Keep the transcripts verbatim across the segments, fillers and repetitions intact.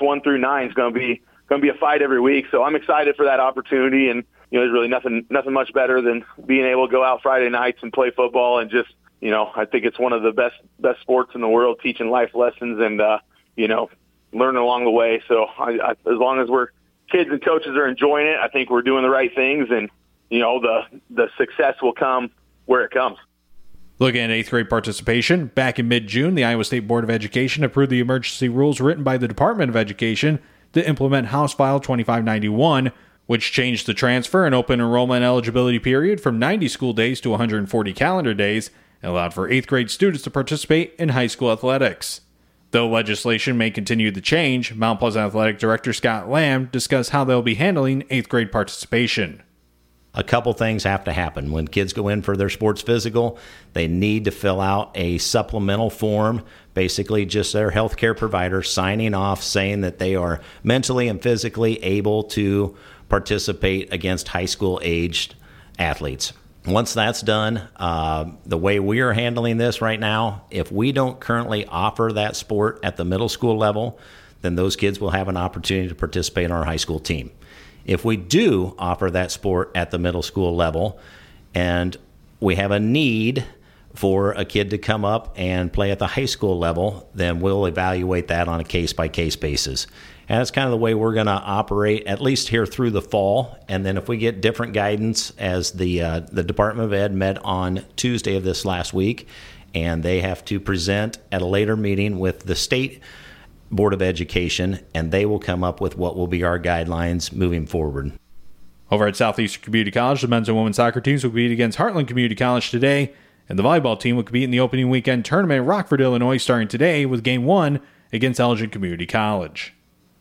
one through nine is going to be going to be a fight every week. So I'm excited for that opportunity. And, you know, there's really nothing nothing much better than being able to go out Friday nights and play football. And just, you know, I think it's one of the best best sports in the world, teaching life lessons and, uh, you know, learning along the way. So I, I, as long as we're kids and coaches are enjoying it, I think we're doing the right things. And, you know, the the success will come where it comes. Looking at eighth grade participation, back in mid-June, the Iowa State Board of Education approved the emergency rules written by the Department of Education to implement House File twenty-five ninety-one, which changed the transfer and open enrollment eligibility period from ninety school days to one hundred forty calendar days and allowed for eighth grade students to participate in high school athletics. Though legislation may continue to change, Mount Pleasant Athletic Director Scott Lamb discussed how they'll be handling eighth grade participation. A couple things have to happen. When kids go in for their sports physical, they need to fill out a supplemental form, basically just their healthcare provider signing off saying that they are mentally and physically able to participate against high school aged athletes. Once that's done, uh, the way we are handling this right now, if we don't currently offer that sport at the middle school level, then those kids will have an opportunity to participate in our high school team. If we do offer that sport at the middle school level and we have a need for a kid to come up and play at the high school level, then we'll evaluate that on a case-by-case basis. And that's kind of the way we're going to operate, at least here through the fall. And then if we get different guidance, as the uh, the Department of Ed met on Tuesday of this last week, and they have to present at a later meeting with the state Board of Education, and they will come up with what will be our guidelines moving forward. Over at Southeastern Community College, the men's and women's soccer teams will compete against Heartland Community College today, and the volleyball team will compete in the opening weekend tournament in Rockford, Illinois, starting today with Game one against Elgin Community College.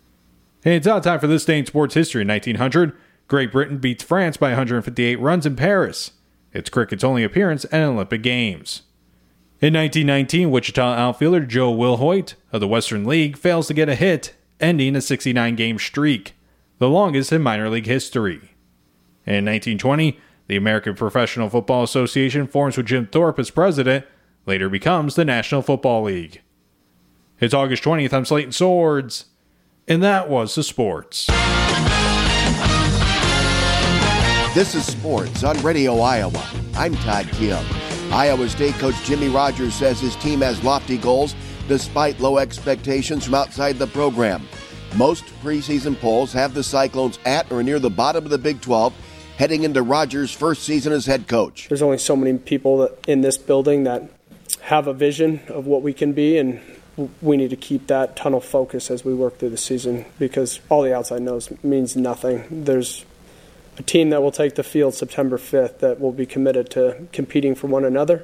Hey, it's out time for this day in sports history. In nineteen hundred, Great Britain beats France by one hundred fifty-eight runs in Paris. It's cricket's only appearance at Olympic Games. In nineteen nineteen, Wichita outfielder Joe Wilhoit of the Western League fails to get a hit, ending a sixty-nine game streak, the longest in minor league history. In nineteen twenty, the American Professional Football Association forms with Jim Thorpe as president, later becomes the National Football League. It's August twentieth, I'm Slayton Swords, and that was the sports. This is Sports on Radio Iowa. I'm Todd Kim. Iowa State coach Jimmy Rogers says his team has lofty goals despite low expectations from outside the program. Most preseason polls have the Cyclones at or near the bottom of the Big twelve, heading into Rogers' first season as head coach. There's only so many people that, in this building that have a vision of what we can be, and we need to keep that tunnel focus as we work through the season, because all the outside noise means nothing. There's a team that will take the field September fifth that will be committed to competing for one another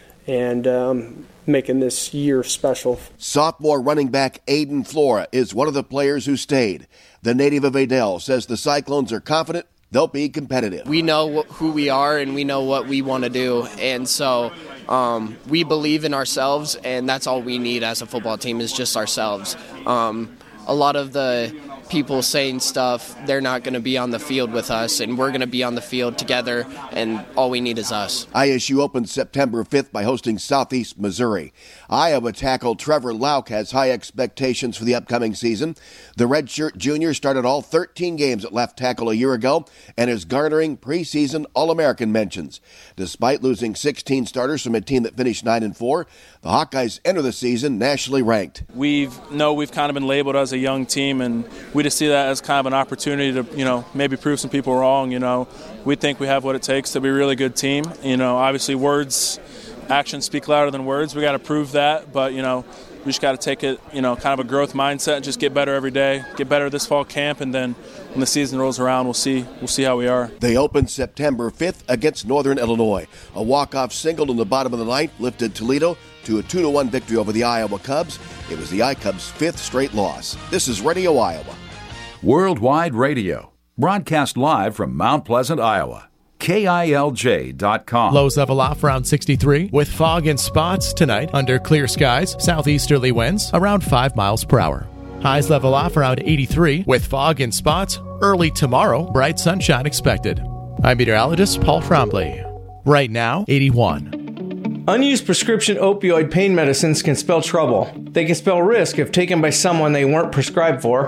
and um, making this year special. Sophomore running back Aiden Flora is one of the players who stayed. The native of Adel says the Cyclones are confident they'll be competitive. We know who we are and we know what we want to do, and so um, we believe in ourselves, and that's all we need as a football team is just ourselves. Um, a lot of the people saying stuff, they're not going to be on the field with us, and we're going to be on the field together, and all we need is us. I S U opens September fifth by hosting Southeast Missouri. Iowa tackle Trevor Lauk has high expectations for the upcoming season. The redshirt junior started all thirteen games at left tackle a year ago and is garnering preseason All-American mentions. Despite losing sixteen starters from a team that finished nine and four, the Hawkeyes enter the season nationally ranked. We know we've kind of been labeled as a young team, and we just see that as kind of an opportunity to, you know, maybe prove some people wrong. You know, we think we have what it takes to be a really good team. You know, obviously words, actions speak louder than words. We got to prove that, but, you know, we just got to take it, you know, kind of a growth mindset and just get better every day, get better this fall camp, and then when the season rolls around, we'll see we'll see how we are. They open September fifth against Northern Illinois. A walk-off single in the bottom of the ninth lifted Toledo to a two to one victory over the Iowa Cubs. It was the I-Cubs' fifth straight loss. This is Radio Iowa. Worldwide Radio, broadcast live from Mount Pleasant, Iowa. K I L J dot com. Lows level off around sixty-three with fog and spots tonight under clear skies. Southeasterly winds around five miles per hour. Highs level off around eighty-three with fog and spots. Early tomorrow, bright sunshine expected. I'm meteorologist Paul Trombley. Right now, eighty-one. Unused prescription opioid pain medicines can spell trouble. They They can spell risk if taken by someone they weren't prescribed for,